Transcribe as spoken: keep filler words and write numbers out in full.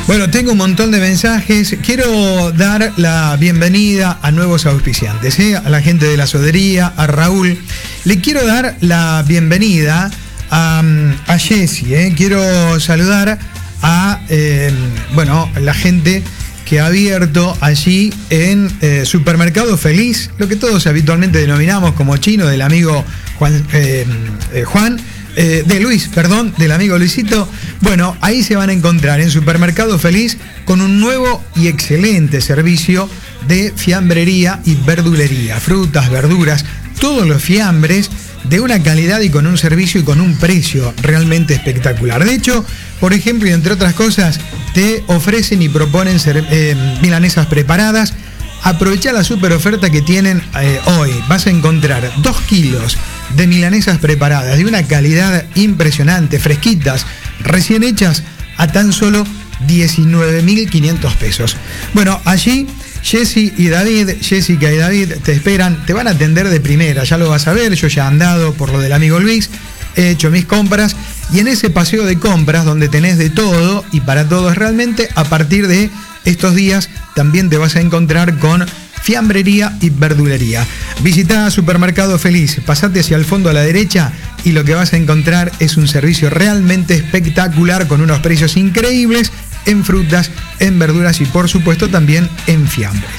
Bueno, tengo un montón de mensajes. Quiero dar la bienvenida a nuevos auspiciantes, ¿eh? A la gente de la Sodería, a Raúl. Le quiero dar la bienvenida a, a Jessy, ¿eh? Quiero saludar a eh, bueno, la gente que ha abierto allí en eh, Supermercado Feliz, lo que todos habitualmente denominamos como chino, del amigo Juan, eh, eh, Juan eh, de Luis, perdón, del amigo Luisito. Bueno, ahí se van a encontrar en Supermercado Feliz con un nuevo y excelente servicio de fiambrería y verdulería, frutas, verduras, todos los fiambres de una calidad y con un servicio y con un precio realmente espectacular. De hecho, por ejemplo, y entre otras cosas, te ofrecen y proponen eh, milanesas preparadas. Aprovecha la super oferta que tienen eh, hoy. Vas a encontrar dos kilos de milanesas preparadas de una calidad impresionante, fresquitas, recién hechas, a tan solo diecinueve mil quinientos pesos. Bueno, allí Jessy y David, Jessica y David te esperan, te van a atender de primera, ya lo vas a ver. Yo ya he andado por lo del amigo Luis, he hecho mis compras, y en ese paseo de compras donde tenés de todo y para todos realmente, a partir de estos días también te vas a encontrar con fiambrería y verdulería. Visita Supermercado Feliz, pasate hacia el fondo a la derecha y lo que vas a encontrar es un servicio realmente espectacular con unos precios increíbles en frutas, en verduras y por supuesto también en fiambres.